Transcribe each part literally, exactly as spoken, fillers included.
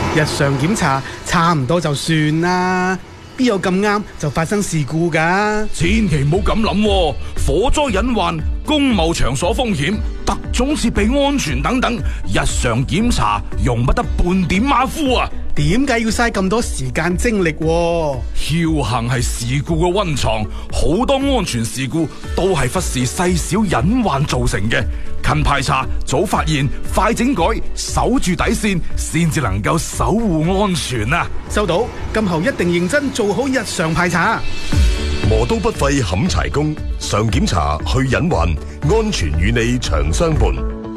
日常檢查差唔多就算啦，邊有咁啱就發生事故㗎？ 千祈唔好咁諗，火災隱患、公務場所風險、特種設備安全等等，日常檢查容不得半點馬虎啊！ 點解要嘥咁多時間精力？僥倖係事故嘅溫床，好多安全事故都係忽視細小隱患造成嘅。勤排查、早發現、快整改，守住底線，先至能夠守護安全啊！ 收到，今後一定認真做好日常排查。 磨刀不廢冚柴工，常檢查去隱患，安全與你長相伴。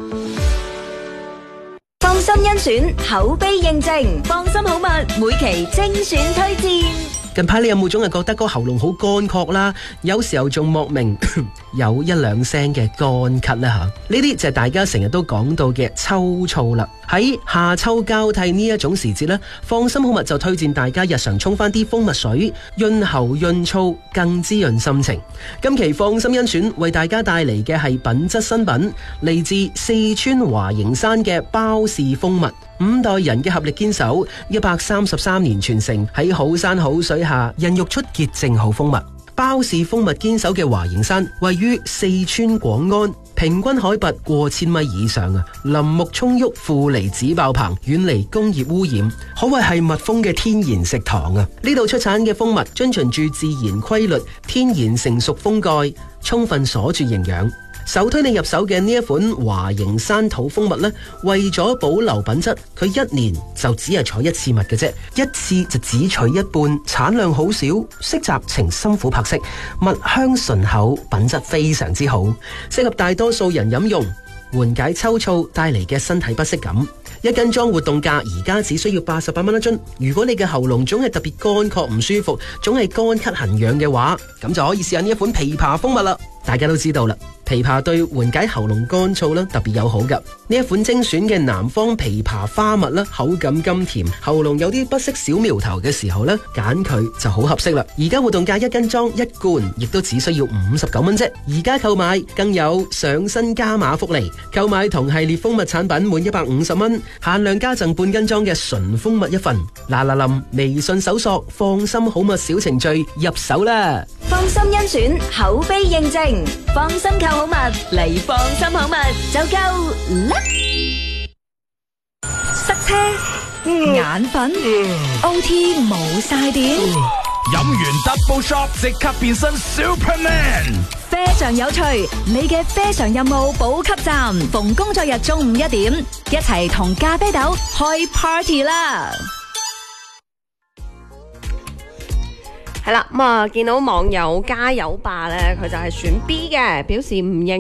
放心甄選，口碑認證，放心好物，每期精選推薦。 近排你有冇總係覺得個喉嚨好乾涸啦？有時候仲莫名有一兩聲嘅乾咳啦吓，呢啲就係大家成日都講到嘅秋燥啦。喺夏秋交替呢一種時節呢，放心好物就推薦大家日常沖翻啲蜂蜜水，潤喉潤燥，更滋潤心情。今期放心甄選為大家帶嚟嘅係品質新品，嚟自四川華形山嘅包氏蜂蜜。五代人嘅合力堅守，一百三十三年傳承，喺好山好水下孕育出潔淨好蜂蜜。包氏蜂蜜堅守嘅華形山位於四川廣安，平均海拔過千米以上啊，林木蔥鬱，負離子爆棚，遠離工業污染，可謂係蜜蜂嘅天然食堂啊！呢度出產嘅蜂蜜遵循住自然規律，天然成熟蜂蓋，充分鎖住營養。首推你入手嘅呢一款華形山土蜂蜜呢，為咗保留品質，佢一年就只係採一次蜜嘅啫，一次就只取一半，產量好少，色澤呈深琥珀色，蜜香醇厚，品質非常之好，適合大多數人飲用，緩解秋燥帶嚟嘅身體不適感。一斤裝活動價而家只需要八十八蚊一樽。如果你嘅喉嚨總係特別乾涸唔舒服，總係乾咳痕癢嘅話，咁就可以試下呢一款枇杷蜂蜜啦。大家都知道啦，枇杷對緩解喉嚨乾燥啦特別友好噶。呢一款精選嘅南方枇杷花蜜啦，口感甘甜，喉嚨有啲不適小苗頭嘅時候呢，揀佢就好合適啦。而家活動價一斤裝一罐，亦都只需要五十九蚊啫。而家購買更有上新加碼福利，購買同系列蜂蜜產品滿一百五十蚊，限量加贈半斤裝嘅純蜂蜜一份。嗱嗱臨，微信搜索放心好蜜小程序入手啦。 放心甄選，口碑認證，放心購好物嚟，放心好物就夠啦。塞車、眼瞓、O T 冇晒電， 飲完 double shot 即刻變身 Superman。 非常有趣，你嘅非常任務補給站，逢工作日中午一點，一齊同咖啡豆開 party 啦！ 係啦，咁啊，見到網友加油霸咧，佢就係選 B 嘅，表示唔認